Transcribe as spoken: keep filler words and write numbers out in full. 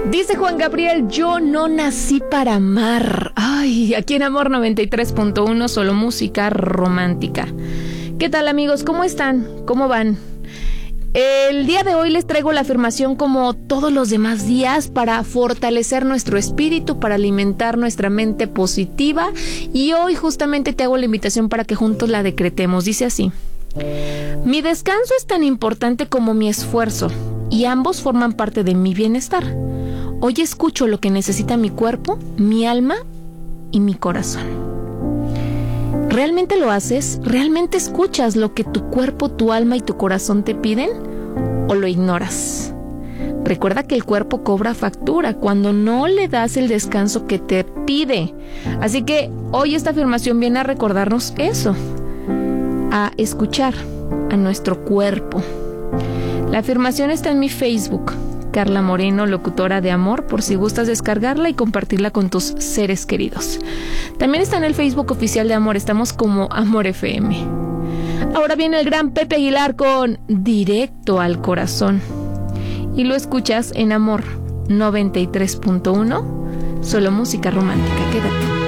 Dice Juan Gabriel, yo no nací para amar. Ay, aquí en Amor noventa y tres punto uno, solo música romántica. ¿Qué tal, amigos? ¿Cómo están? ¿Cómo van? El día de hoy les traigo la afirmación como todos los demás días para fortalecer nuestro espíritu, para alimentar nuestra mente positiva, y hoy justamente te hago la invitación para que juntos la decretemos. Dice así: mi descanso es tan importante como mi esfuerzo y ambos forman parte de mi bienestar. Hoy escucho lo que necesita mi cuerpo, mi alma y mi corazón. ¿Realmente lo haces? ¿Realmente escuchas lo que tu cuerpo, tu alma y tu corazón te piden? ¿O lo ignoras? Recuerda que el cuerpo cobra factura cuando no le das el descanso que te pide. Así que hoy esta afirmación viene a recordarnos eso, a escuchar a nuestro cuerpo. La afirmación está en mi Facebook, Carla Moreno, locutora de amor, por si gustas descargarla y compartirla con tus seres queridos. También está en el Facebook oficial de Amor, estamos como Amor F M. Ahora viene el gran Pepe Aguilar con Directo al Corazón. Y lo escuchas en Amor noventa y tres punto uno, solo música romántica. Quédate.